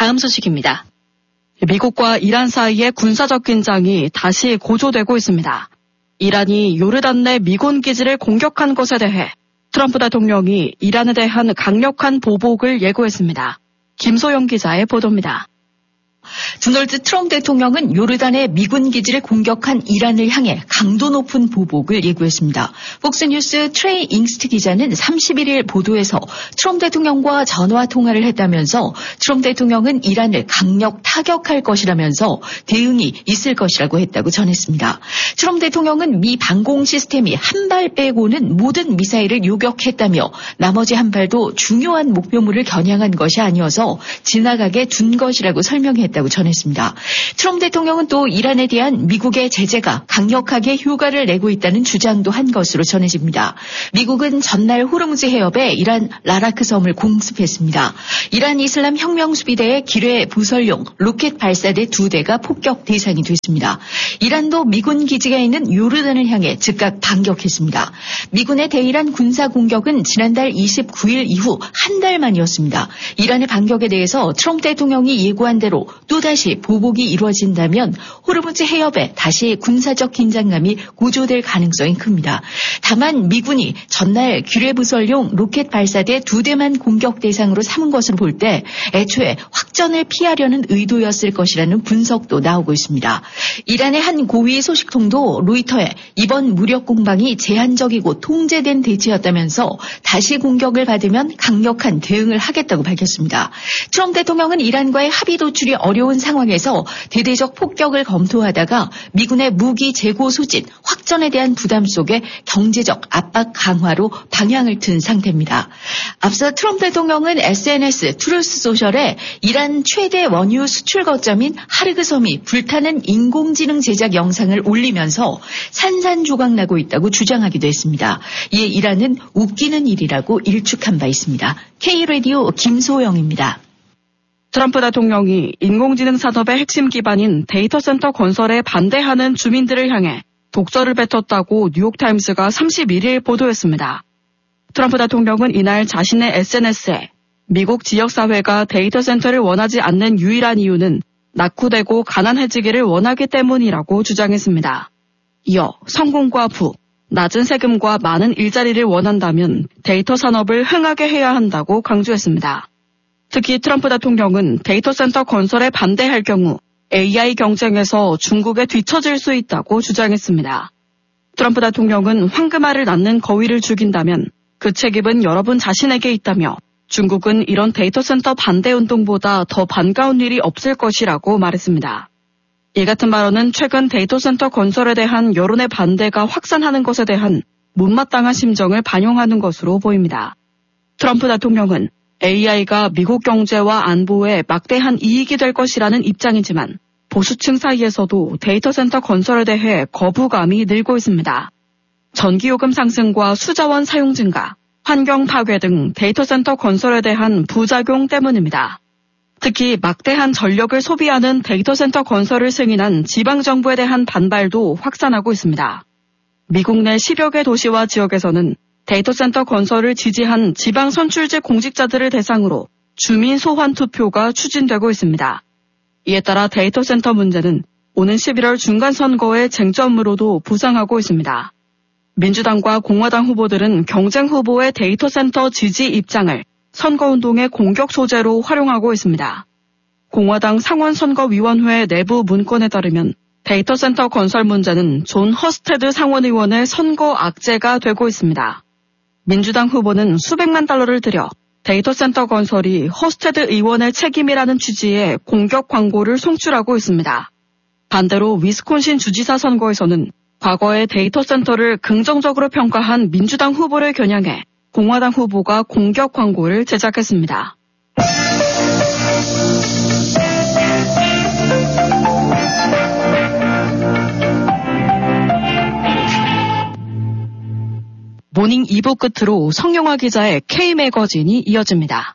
다음 소식입니다. 미국과 이란 사이의 군사적 긴장이 다시 고조되고 있습니다. 이란이 요르단 내 미군 기지를 공격한 것에 대해 트럼프 대통령이 이란에 대한 강력한 보복을 예고했습니다. 김소영 기자의 보도입니다. 도널드 트럼프 대통령은 요르단의 미군 기지를 공격한 이란을 향해 강도 높은 보복을 예고했습니다. 폭스뉴스 트레이 잉스트 기자는 31일 보도에서 트럼프 대통령과 전화 통화를 했다면서 트럼프 대통령은 이란을 강력 타격할 것이라면서 대응이 있을 것이라고 했다고 전했습니다. 트럼프 대통령은 미 방공 시스템이 한 발 빼고는 모든 미사일을 요격했다며 나머지 한 발도 중요한 목표물을 겨냥한 것이 아니어서 지나가게 둔 것이라고 설명했다고 전했습니다. 트럼프 대통령은 또 이란에 대한 미국의 제재가 강력하게 효과를 내고 있다는 주장도 한 것으로 전해집니다. 미국은 전날 호르무즈 해협에 이란 라라크 섬을 공습했습니다. 이란 이슬람 혁명수비대의 기뢰 부설용 로켓 발사대 2대가 폭격 대상이 됐습니다. 이란도 미군 기지가 있는 요르단을 향해 즉각 반격했습니다. 미군의 대이란 군사 공격은 지난달 29일 이후 한 달 만이었습니다. 이란의 반격에 대해서 트럼프 대통령이 예고한 대로 또다시 보복이 이루어진다면 호르무즈 해협에 다시 군사적 긴장감이 고조될 가능성이 큽니다. 다만 미군이 전날 기뢰부설용 로켓 발사대 2대만 공격 대상으로 삼은 것으로 볼 때 애초에 확전을 피하려는 의도였을 것이라는 분석도 나오고 있습니다. 이란의 한 고위 소식통도 로이터에 이번 무력 공방이 제한적이고 통제된 대치였다면서 다시 공격을 받으면 강력한 대응을 하겠다고 밝혔습니다. 트럼프 대통령은 이란과의 합의 도출이 어려운 상황에서 대대적 폭격을 검토하다가 미군의 무기 재고 소진, 확전에 대한 부담 속에 경제적 압박 강화로 방향을 튼 상태입니다. 앞서 트럼프 대통령은 SNS 트루스 소셜에 이란 최대 원유 수출 거점인 하르그 섬이 불타는 인공지능 제작 영상을 올리면서 산산조각나고 있다고 주장하기도 했습니다. 이에 이란은 웃기는 일이라고 일축한 바 있습니다. K라디오 김소영입니다. 트럼프 대통령이 인공지능 산업의 핵심 기반인 데이터 센터 건설에 반대하는 주민들을 향해 독설을 뱉었다고 뉴욕타임스가 31일 보도했습니다. 트럼프 대통령은 이날 자신의 SNS에 미국 지역사회가 데이터 센터를 원하지 않는 유일한 이유는 낙후되고 가난해지기를 원하기 때문이라고 주장했습니다. 이어 성공과 부, 낮은 세금과 많은 일자리를 원한다면 데이터 산업을 흥하게 해야 한다고 강조했습니다. 특히 트럼프 대통령은 데이터 센터 건설에 반대할 경우 AI 경쟁에서 중국에 뒤처질 수 있다고 주장했습니다. 트럼프 대통령은 황금알을 낳는 거위를 죽인다면 그 책임은 여러분 자신에게 있다며 중국은 이런 데이터 센터 반대 운동보다 더 반가운 일이 없을 것이라고 말했습니다. 이 같은 발언은 최근 데이터 센터 건설에 대한 여론의 반대가 확산하는 것에 대한 못마땅한 심정을 반영하는 것으로 보입니다. 트럼프 대통령은 AI가 미국 경제와 안보에 막대한 이익이 될 것이라는 입장이지만 보수층 사이에서도 데이터 센터 건설에 대해 거부감이 늘고 있습니다. 전기요금 상승과 수자원 사용 증가, 환경 파괴 등 데이터 센터 건설에 대한 부작용 때문입니다. 특히 막대한 전력을 소비하는 데이터 센터 건설을 승인한 지방정부에 대한 반발도 확산하고 있습니다. 미국 내 10여 개 도시와 지역에서는 데이터 센터 건설을 지지한 지방 선출직 공직자들을 대상으로 주민 소환 투표가 추진되고 있습니다. 이에 따라 데이터 센터 문제는 오는 11월 중간선거의 쟁점으로도 부상하고 있습니다. 민주당과 공화당 후보들은 경쟁 후보의 데이터 센터 지지 입장을 선거운동의 공격 소재로 활용하고 있습니다. 공화당 상원선거위원회 내부 문건에 따르면 데이터 센터 건설 문제는 존 허스테드 상원의원의 선거 악재가 되고 있습니다. 민주당 후보는 수백만 달러를 들여 데이터 센터 건설이 허스테드 의원의 책임이라는 취지의 공격 광고를 송출하고 있습니다. 반대로 위스콘신 주지사 선거에서는 과거의 데이터 센터를 긍정적으로 평가한 민주당 후보를 겨냥해 공화당 후보가 공격 광고를 제작했습니다. 모닝 2부 끝으로 성용화 기자의 K매거진이 이어집니다.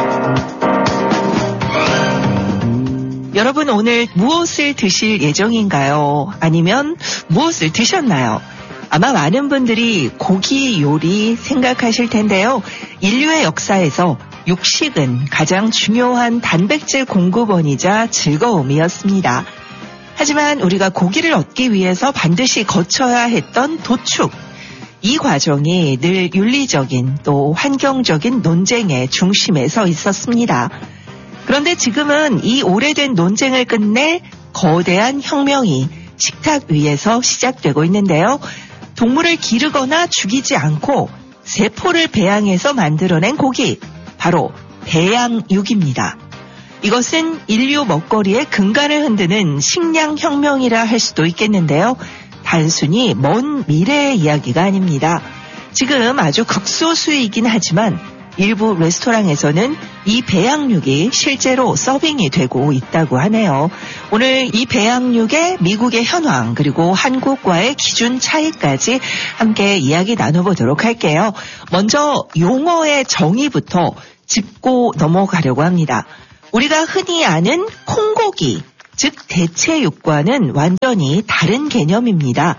여러분 오늘 무엇을 드실 예정인가요? 아니면 무엇을 드셨나요? 아마 많은 분들이 고기 요리 생각하실 텐데요. 인류의 역사에서 육식은 가장 중요한 단백질 공급원이자 즐거움이었습니다. 하지만 우리가 고기를 얻기 위해서 반드시 거쳐야 했던 도축. 이 과정이 늘 윤리적인 또 환경적인 논쟁의 중심에 서 있었습니다. 그런데 지금은 이 오래된 논쟁을 끝낼 거대한 혁명이 식탁 위에서 시작되고 있는데요. 동물을 기르거나 죽이지 않고 세포를 배양해서 만들어낸 고기, 바로 배양육입니다. 이것은 인류 먹거리의 근간을 흔드는 식량혁명이라 할 수도 있겠는데요. 단순히 먼 미래의 이야기가 아닙니다. 지금 아주 극소수이긴 하지만 일부 레스토랑에서는 이 배양육이 실제로 서빙이 되고 있다고 하네요. 오늘 이 배양육의 미국의 현황 그리고 한국과의 기준 차이까지 함께 이야기 나눠보도록 할게요. 먼저 용어의 정의부터 짚고 넘어가려고 합니다. 우리가 흔히 아는 콩고기, 즉 대체육과는 완전히 다른 개념입니다.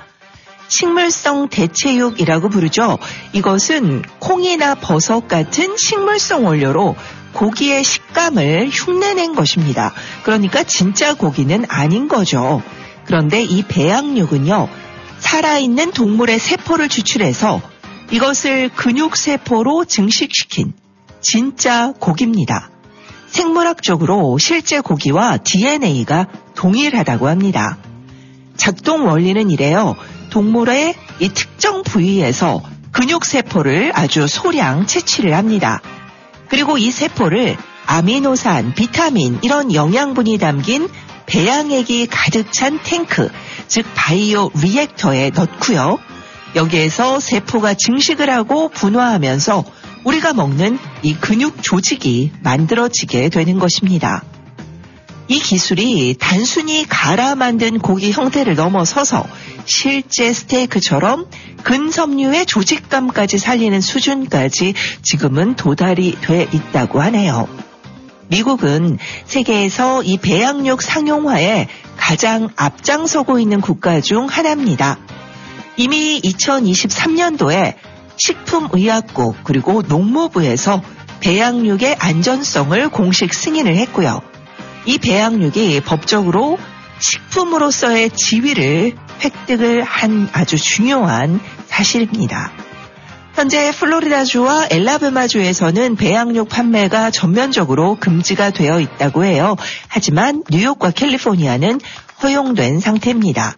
식물성 대체육이라고 부르죠. 이것은 콩이나 버섯 같은 식물성 원료로 고기의 식감을 흉내낸 것입니다. 그러니까 진짜 고기는 아닌 거죠. 그런데 이 배양육은요, 살아있는 동물의 세포를 추출해서 이것을 근육세포로 증식시킨 진짜 고기입니다. 생물학적으로 실제 고기와 DNA가 동일하다고 합니다. 작동 원리는 이래요. 동물의 이 특정 부위에서 근육세포를 아주 소량 채취를 합니다. 그리고 이 세포를 아미노산, 비타민 이런 영양분이 담긴 배양액이 가득 찬 탱크, 즉 바이오 리액터에 넣고요. 여기에서 세포가 증식을 하고 분화하면서 우리가 먹는 이 근육 조직이 만들어지게 되는 것입니다. 이 기술이 단순히 갈아 만든 고기 형태를 넘어서서 실제 스테이크처럼 근섬유의 조직감까지 살리는 수준까지 지금은 도달이 돼 있다고 하네요. 미국은 세계에서 이 배양육 상용화에 가장 앞장서고 있는 국가 중 하나입니다. 이미 2023년도에 식품의약국 그리고 농무부에서 배양육의 안전성을 공식 승인을 했고요. 이 배양육이 법적으로 식품으로서의 지위를 획득을 한 아주 중요한 사실입니다. 현재 플로리다주와 엘라바마주에서는 배양육 판매가 전면적으로 금지가 되어 있다고 해요. 하지만 뉴욕과 캘리포니아는 허용된 상태입니다.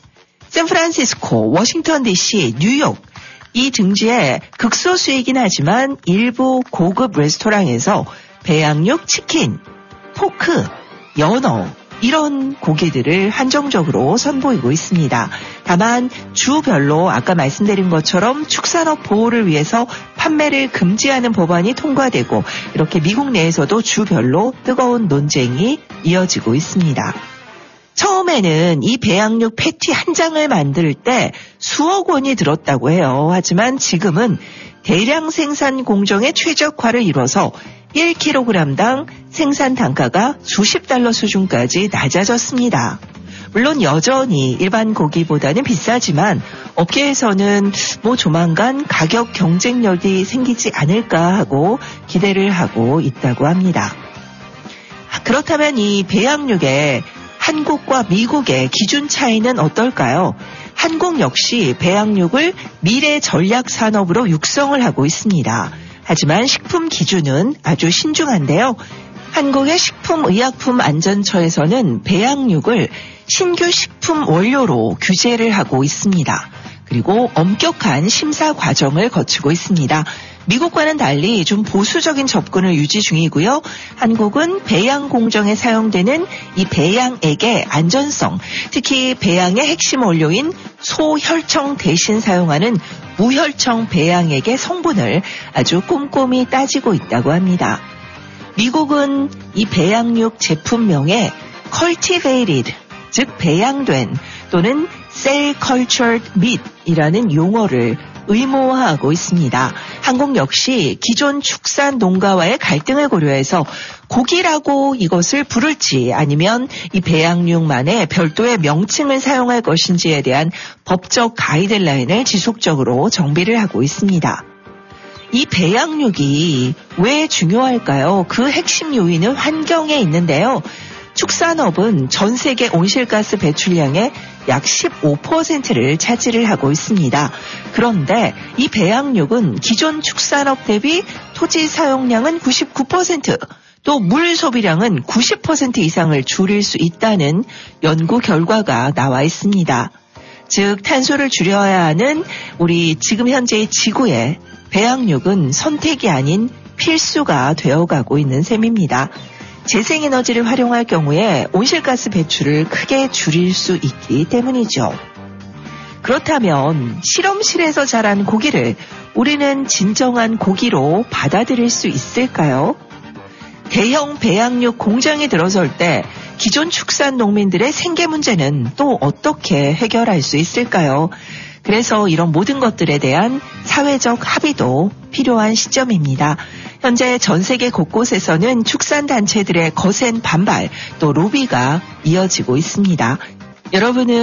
샌프란시스코, 워싱턴 DC, 뉴욕 이 등지에 극소수이긴 하지만 일부 고급 레스토랑에서 배양육 치킨, 포크, 연어 이런 고기들을 한정적으로 선보이고 있습니다. 다만 주별로 아까 말씀드린 것처럼 축산업 보호를 위해서 판매를 금지하는 법안이 통과되고 이렇게 미국 내에서도 주별로 뜨거운 논쟁이 이어지고 있습니다. 처음에는 이 배양육 패티 한 장을 만들 때 수억 원이 들었다고 해요. 하지만 지금은 대량 생산 공정의 최적화를 이뤄서 1kg당 생산 단가가 수십 달러 수준까지 낮아졌습니다. 물론 여전히 일반 고기보다는 비싸지만 업계에서는 조만간 가격 경쟁력이 생기지 않을까 하고 기대를 하고 있다고 합니다. 그렇다면 이 배양육의 한국과 미국의 기준 차이는 어떨까요? 한국 역시 배양육을 미래 전략 산업으로 육성을 하고 있습니다. 하지만 식품 기준은 아주 신중한데요. 한국의 식품의약품안전처에서는 배양육을 신규 식품 원료로 규제를 하고 있습니다. 그리고 엄격한 심사 과정을 거치고 있습니다. 미국과는 달리 좀 보수적인 접근을 유지 중이고요. 한국은 배양 공정에 사용되는 이 배양액의 안전성, 특히 배양의 핵심 원료인 소혈청 대신 사용하는 무혈청 배양액의 성분을 아주 꼼꼼히 따지고 있다고 합니다. 미국은 이 배양육 제품명에 cultivated, 즉 배양된 또는 cell cultured meat이라는 용어를 의무화하고 있습니다. 한국 역시 기존 축산 농가와의 갈등을 고려해서 고기라고 이것을 부를지 아니면 이 배양육만의 별도의 명칭을 사용할 것인지에 대한 법적 가이드라인을 지속적으로 정비를 하고 있습니다. 이 배양육이 왜 중요할까요? 그 핵심 요인은 환경에 있는데요. 축산업은 전 세계 온실가스 배출량의 약 15%를 차지를 하고 있습니다. 그런데 이 배양육은 기존 축산업 대비 토지 사용량은 99%, 또 물 소비량은 90% 이상을 줄일 수 있다는 연구 결과가 나와 있습니다. 즉 탄소를 줄여야 하는 우리 지금 현재의 지구에 배양육은 선택이 아닌 필수가 되어가고 있는 셈입니다. 재생에너지를 활용할 경우에 온실가스 배출을 크게 줄일 수 있기 때문이죠. 그렇다면 실험실에서 자란 고기를 우리는 진정한 고기로 받아들일 수 있을까요? 대형 배양육 공장에 들어설 때 기존 축산 농민들의 생계 문제는 또 어떻게 해결할 수 있을까요? 그래서 이런 모든 것들에 대한 사회적 합의도 필요한 시점입니다. 현재 전 세계 곳곳에서는 축산단체들의 거센 반발 또 로비가 이어지고 있습니다. 여러분은